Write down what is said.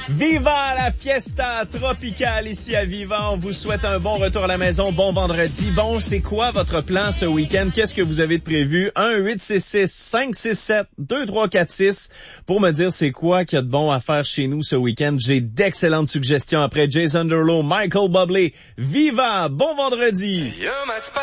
Viva la fiesta tropicale ici à Viva. On vous souhaite un bon retour à la maison, bon vendredi. Bon, c'est quoi votre plan ce week-end? Qu'est-ce que vous avez de prévu? 1-866-567-2346 pour me dire c'est quoi qu'il y a de bon à faire chez nous ce week-end. J'ai d'excellentes suggestions après Jason Derulo, Michael Bublé. Viva! Bon vendredi!